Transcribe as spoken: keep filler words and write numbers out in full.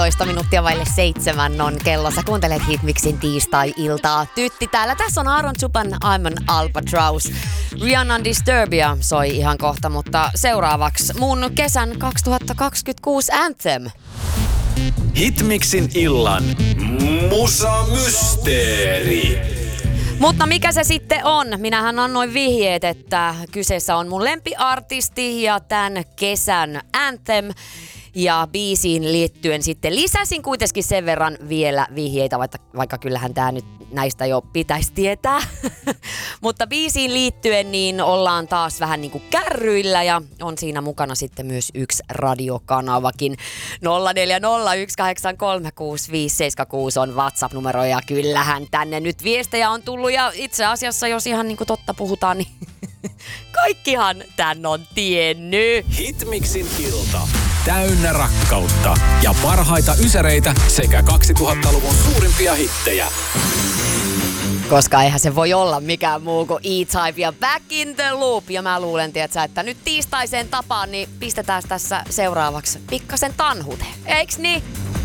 Toista minuuttia vaille seitsemän on kello. Sä kuuntelet Hitmixin tiistai-iltaa. Tytti täällä. Tässä on Aaron Chupan I'm an Albatross. Rihannan Disturbia soi ihan kohta, mutta seuraavaksi mun kesän kaksituhattakaksikymmentäkuusi Anthem. Hitmixin illan Musa Mysteeri. Mutta mikä se sitten on? Minähän annoin vihjeet, että kyseessä on mun lempiartisti ja tämän kesän Anthem. Ja biisiin liittyen sitten lisäsin kuitenkin sen verran vielä vihjeitä, vaikka, vaikka kyllähän tämä nyt näistä jo pitäisi tietää. Mutta biisiin liittyen niin ollaan taas vähän niin kuin kärryillä ja on siinä mukana sitten myös yksi radiokanavakin. nolla neljä nolla yksi kahdeksan kolme kuusi viisi seitsemän kuusi on WhatsApp-numero ja kyllähän tänne nyt viestejä on tullut ja itse asiassa jos ihan niin kuin totta puhutaan, niin kaikkihan tän on tiennyt. Hitmixin ilta. Täynnä rakkautta ja parhaita ysäreitä sekä kaksituhattaluvun suurimpia hittejä. Koska eihän se voi olla mikään muu kuin E-Type ja Back in the Loop. Ja mä luulen, tietsä, että nyt tiistaiseen tapaan niin pistetään tässä seuraavaksi pikkasen tanhute. Eiks niin?